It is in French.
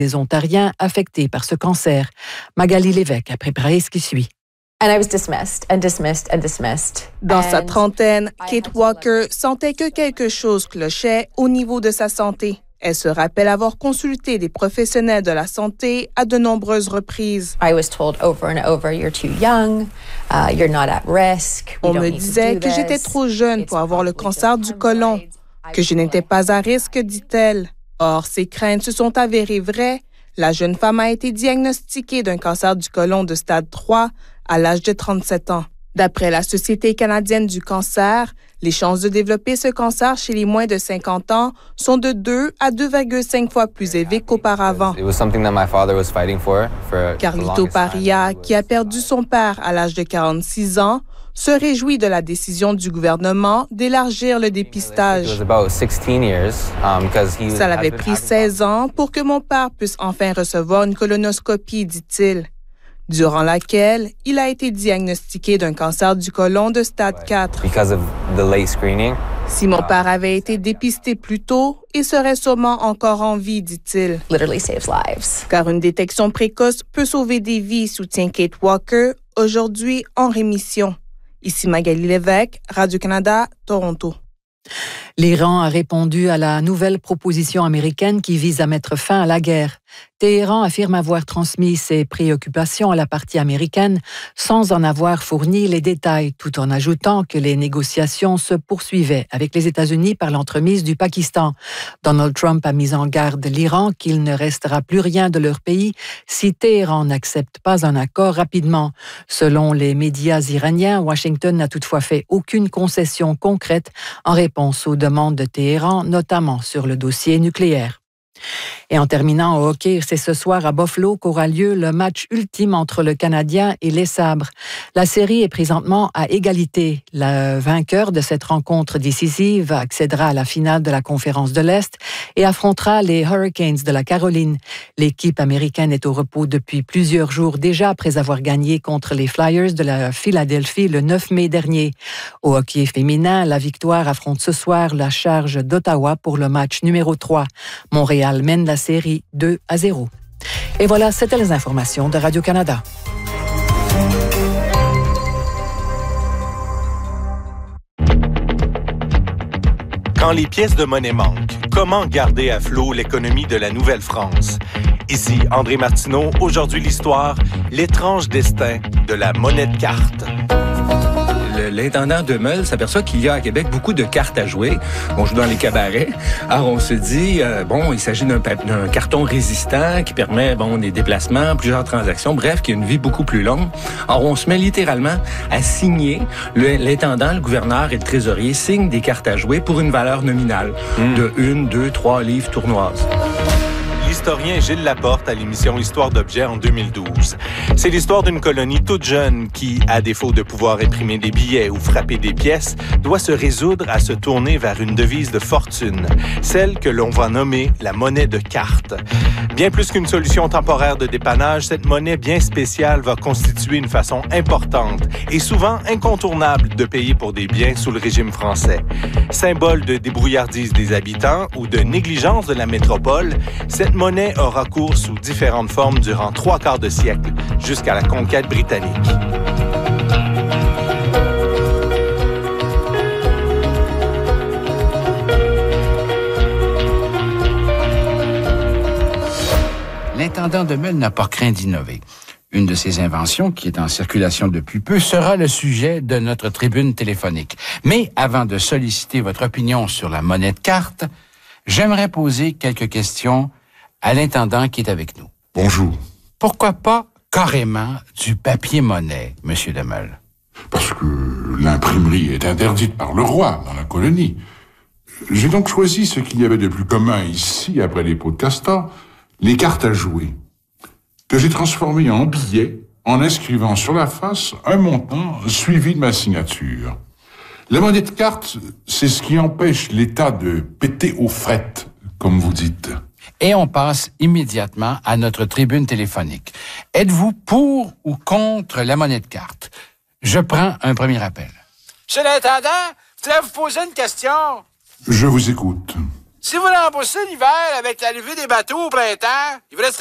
des Ontariens affectés par ce cancer. Magali Lévesque a préparé ce qui suit. And I was dismissed and dismissed and dismissed. Dans sa trentaine, Kate Walker sentait que quelque chose clochait au niveau de sa santé. Elle se rappelle avoir consulté des professionnels de la santé à de nombreuses reprises. I was told over and over, you're too young, you're not at risk. On me disait que j'étais trop jeune pour avoir le cancer du côlon, que je n'étais pas à risque, dit-elle. Or, ces craintes se sont avérées vraies. La jeune femme a été diagnostiquée d'un cancer du côlon de stade 3 à l'âge de 37 ans. D'après la Société canadienne du cancer, les chances de développer ce cancer chez les moins de 50 ans sont de 2 à 2,5 fois plus élevées qu'auparavant. Carlito Paria, qui a perdu son père à l'âge de 46 ans, se réjouit de la décision du gouvernement d'élargir le dépistage. Ça l'avait pris 16 ans pour que mon père puisse enfin recevoir une colonoscopie, dit-il, durant laquelle il a été diagnostiqué d'un cancer du côlon de stade 4. Si mon père avait été dépisté plus tôt, il serait sûrement encore en vie, dit-il. Literally saves lives. Car une détection précoce peut sauver des vies, soutient Kate Walker, aujourd'hui en rémission. Ici Magali Lévesque, Radio-Canada, Toronto. L'Iran a répondu à la nouvelle proposition américaine qui vise à mettre fin à la guerre. Téhéran affirme avoir transmis ses préoccupations à la partie américaine sans en avoir fourni les détails, tout en ajoutant que les négociations se poursuivaient avec les États-Unis par l'entremise du Pakistan. Donald Trump a mis en garde l'Iran qu'il ne restera plus rien de leur pays si Téhéran n'accepte pas un accord rapidement. Selon les médias iraniens, Washington n'a toutefois fait aucune concession concrète en réponse aux demandes de Téhéran, notamment sur le dossier nucléaire. Et en terminant au hockey, c'est ce soir à Buffalo qu'aura lieu le match ultime entre le Canadien et les Sabres. La série est présentement à égalité. Le vainqueur de cette rencontre décisive accédera à la finale de la Conférence de l'Est et affrontera les Hurricanes de la Caroline. L'équipe américaine est au repos depuis plusieurs jours déjà après avoir gagné contre les Flyers de la Philadelphie le 9 mai dernier. Au hockey féminin, la Victoire affronte ce soir la Charge d'Ottawa pour le match numéro 3. Montréal mène la série 2-0. Et voilà, c'était les informations de Radio-Canada. Quand les pièces de monnaie manquent, comment garder à flot l'économie de la Nouvelle-France? Ici André Martineau, aujourd'hui l'histoire, l'étrange destin de la monnaie de carte. L'intendant de Meul s'aperçoit qu'il y a à Québec beaucoup de cartes à jouer. On joue dans les cabarets. Alors, on se dit, il s'agit d'un carton résistant qui permet, des déplacements, plusieurs transactions, bref, qui a une vie beaucoup plus longue. Alors, on se met littéralement à signer. L'intendant, le gouverneur et le trésorier signent des cartes à jouer pour une valeur nominale de 1, 2, 3 livres tournoises. L'historien Gilles Laporte à l'émission Histoire d'objets en 2012. C'est l'histoire d'une colonie toute jeune qui, à défaut de pouvoir imprimer des billets ou frapper des pièces, doit se résoudre à se tourner vers une devise de fortune, celle que l'on va nommer la monnaie de carte. Bien plus qu'une solution temporaire de dépannage, cette monnaie bien spéciale va constituer une façon importante et souvent incontournable de payer pour des biens sous le régime français. Symbole de débrouillardise des habitants ou de négligence de la métropole, cette monnaie aura cours sous différentes formes durant 3/4 de siècle, jusqu'à la conquête britannique. L'intendant de Meul n'a pas craint d'innover. Une de ses inventions, qui est en circulation depuis peu, sera le sujet de notre tribune téléphonique. Mais avant de solliciter votre opinion sur la monnaie de carte, j'aimerais poser quelques questions à l'intendant qui est avec nous. Bonjour. Pourquoi pas carrément du papier-monnaie, Monsieur de Meul? Parce que l'imprimerie est interdite par le roi dans la colonie. J'ai donc choisi ce qu'il y avait de plus commun ici, après les pots de castor, les cartes à jouer, que j'ai transformées en billets en inscrivant sur la face un montant suivi de ma signature. La monnaie de carte, c'est ce qui empêche l'État de péter aux frettes, comme vous dites. Et on passe immédiatement à notre tribune téléphonique. Êtes-vous pour ou contre la monnaie de carte? Je prends un premier appel. Monsieur l'intendant, je voudrais vous poser une question. Je vous écoute. Si vous l'embaussez l'hiver avec l'arrivée des bateaux au printemps, il vous reste